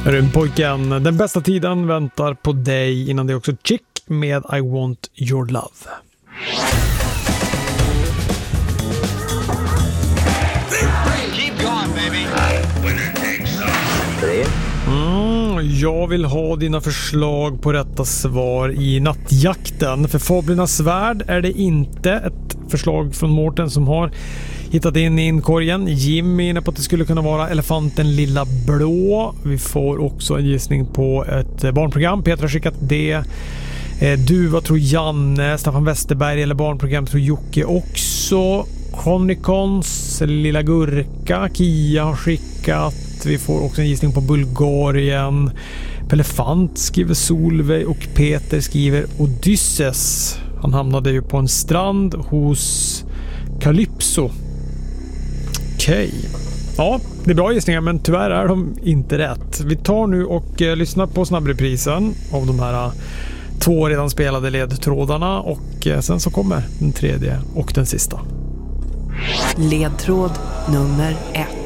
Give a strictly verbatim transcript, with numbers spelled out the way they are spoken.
Rymdpojken, den bästa tiden väntar på dig. Innan det också Chick med I Want Your Love. Keep going, baby. Mm, jag vill ha dina förslag på rätta svar i nattjakten. För Fablernas värld är det inte ett förslag från Mårten som har hittat in i inkorgen. Jimmy är inne på att det skulle kunna vara Elefanten Lilla Blå. Vi får också en gissning på ett barnprogram. Petra har skickat det. Du, vad tror Janne? Staffan Westerberg eller barnprogram tror Jocke också. Connicons Lilla Gurka. Kia har skickat. Vi får också en gissning på Bulgarien. Elefant skriver Solveig och Peter skriver Odysseus. Han hamnade ju på en strand hos Calypso. Okej. Okay. Ja, det är bra gissningar men tyvärr är de inte rätt. Vi tar nu och eh, lyssnar på snabbreprisen av de här två redan spelade ledtrådarna och eh, sen så kommer den tredje och den sista. Ledtråd nummer ett.